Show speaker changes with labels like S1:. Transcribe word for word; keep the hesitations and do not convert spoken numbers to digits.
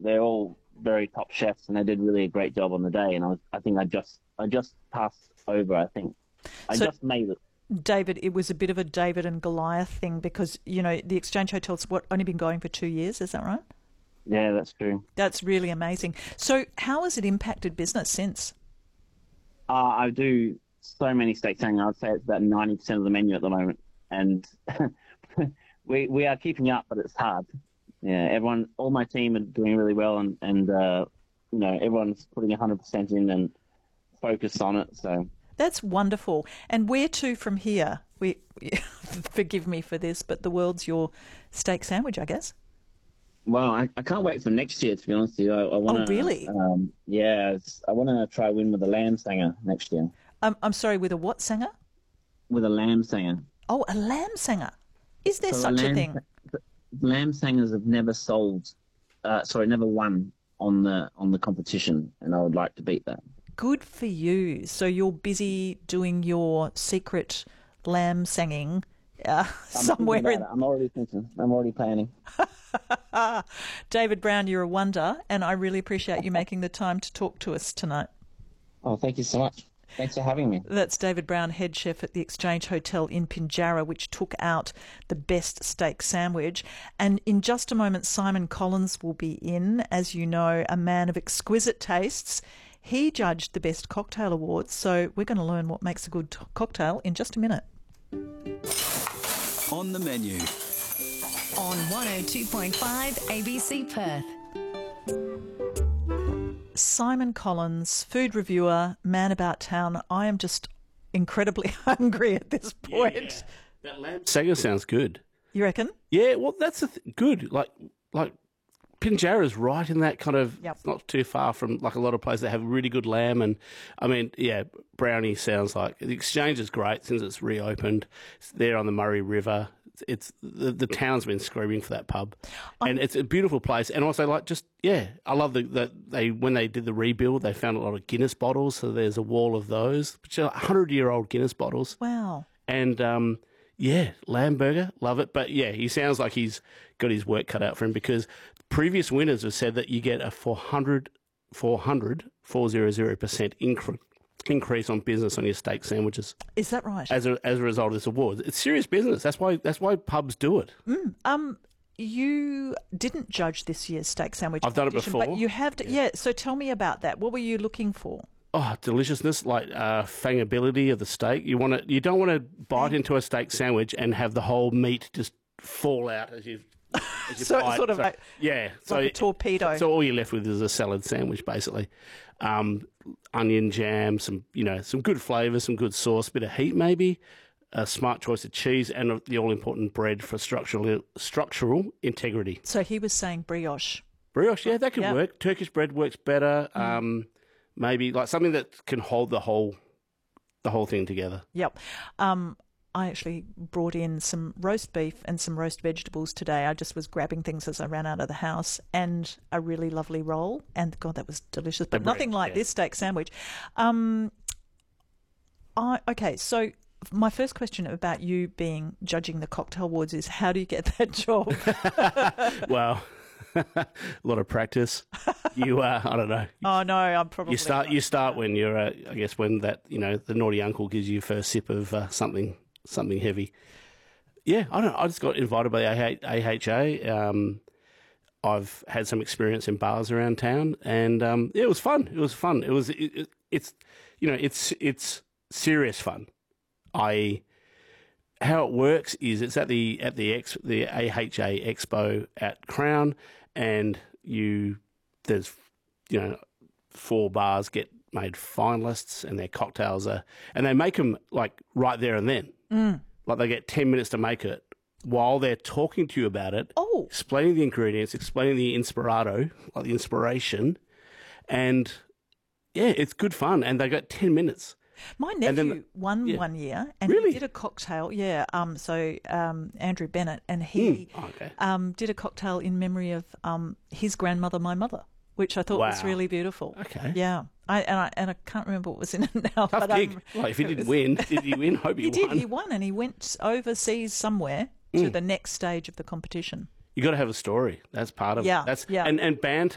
S1: they're all very top chefs, and they did really a great job on the day. And I was, I think I just, I just passed over. I think I
S2: So-
S1: just made it.
S2: David, it was a bit of a David and Goliath thing because, you know, the Exchange Hotel's what only been going for two years, is that right?
S1: Yeah, that's true.
S2: That's really amazing. So how has it impacted business since?
S1: Uh, I do so many steak sangria. I'd say it's about ninety percent of the menu at the moment, and we we are keeping up, but it's hard. Yeah, everyone, all my team are doing really well, and and uh, you know, everyone's putting one hundred percent in and focused on it. So.
S2: That's wonderful. And where to from here? We forgive me for this, but the world's your steak sandwich, I guess.
S1: Well, I, I can't wait for next year, to be honest with you. I, I wanna,
S2: Oh, really?
S1: Um, yeah, it's- I want to try win with a lamb sanger next year.
S2: Um, I'm sorry, with a what singer?
S1: With a lamb sanger.
S2: Oh, a lamb singer. Is there
S1: So
S2: such a
S1: lamb,
S2: thing?
S1: Lamb singers have never sold, uh, sorry, never won on the on the competition, and I would like to beat that.
S2: Good for you. So you're busy doing your secret lamb singing uh,
S1: I'm
S2: somewhere
S1: thinking
S2: in...
S1: about it. I'm already thinking. I'm already planning.
S2: David Brown, you're a wonder, and I really appreciate you making the time to talk to us tonight.
S1: Oh, thank you so much. Thanks for having me.
S2: That's David Brown, head chef at the Exchange Hotel in Pinjarra, which took out the best steak sandwich. And in just a moment, Simon Collins will be in, as you know, a man of exquisite tastes. He judged the best cocktail awards, so we're going to learn what makes a good t- cocktail in just a minute.
S3: On the menu.
S4: On one oh two point five A B C Perth.
S2: Simon Collins, food reviewer, man about town. I am just incredibly hungry at this point.
S5: That lamb sanger sounds good.
S2: You reckon?
S5: Yeah, well, that's the th- good. Like, like Pinjarra's right in that kind of.
S2: Yep.
S5: It's not too far from like a lot of places that have really good lamb, and I mean, yeah, Brownie sounds like the Exchange is great since it's reopened. It's there on the Murray River. It's, it's the the town's been screaming for that pub, and it's a beautiful place. And also, like, just yeah, I love the that they when they did the rebuild, they found a lot of Guinness bottles. So there's a wall of those, which are hundred year old Guinness bottles.
S2: Wow.
S5: And um, yeah, lamb burger, love it. But yeah, he sounds like he's got his work cut out for him because previous winners have said that you get a four hundred, four hundred, four hundred percent increase increase on business on your steak sandwiches
S2: Is that right?
S5: as a as a result of this award. It's serious business. That's why that's why pubs do it.
S2: Um, you didn't judge this year's steak sandwich
S5: I've done it
S2: competition,
S5: before.
S2: but you have to, yeah. So tell me about that. What were you looking for?
S5: Oh, deliciousness, like uh, fangability of the steak. You want to, you don't want to bite into a steak sandwich and have the whole meat just fall out as you. As you
S2: So
S5: bite.
S2: sort of like-
S5: yeah, so
S2: like a torpedo.
S5: So all you're left with is a salad sandwich, basically. Um, onion jam, some you know, some good flavour, some good sauce, bit of heat, maybe. A smart choice of cheese, and the all important bread for structural structural integrity.
S2: So he was saying brioche.
S5: Brioche, yeah, that could
S2: Yep.
S5: work. Turkish bread works better. Um, maybe like something that can hold the whole the whole thing together.
S2: Yep. Um, I actually brought in some roast beef and some roast vegetables today. I just was grabbing things as I ran out of the house, and a really lovely roll. And God, that was delicious. But
S5: bread,
S2: nothing like
S5: yeah.
S2: this steak sandwich. Um, I okay. So my first question about you being judging the cocktail awards is, how do you get that job?
S5: Well, a lot of practice. You, uh, I don't know.
S2: Oh no, I'm probably
S5: You start.
S2: not.
S5: You start when you're. Uh, I guess when that you know the naughty uncle gives you your first sip of uh, something something heavy. Yeah, I don't know. I just got invited by A H A. Um, I've had some experience in bars around town, and um, yeah, it was fun. It was fun. It was. It, it, it's you know it's it's serious fun. I how it works is it's at the at the X, the A H A Expo at Crown, and you there's you know four bars get made finalists, and their cocktails are and they make them like right there and then. Mm. Like they get ten minutes to make it while they're talking to you about it,
S2: Oh.
S5: explaining the ingredients, explaining the inspirato, like the inspiration, and yeah, it's good fun. And they got ten minutes.
S2: My
S5: And then
S2: nephew won
S5: yeah.
S2: one year, and
S5: Really?
S2: he did a cocktail. Yeah, um, so um, Andrew Bennett, and he
S5: Mm. Oh, okay.
S2: um, did a cocktail in memory of um, his grandmother, my mother, which I thought was
S5: Wow.
S2: really beautiful.
S5: Okay.
S2: Yeah, I and I and I can't remember what was in it now.
S5: Tough
S2: but,
S5: gig.
S2: um,
S5: Well, if he
S2: it
S5: didn't
S2: was-
S5: win, did he win? Hope he,
S2: he did.
S5: won.
S2: He won, and he went overseas somewhere to
S5: Mm.
S2: the next stage of the competition.
S5: You got to have a story. That's part of
S2: Yeah,
S5: it. That's
S2: yeah.
S5: and and band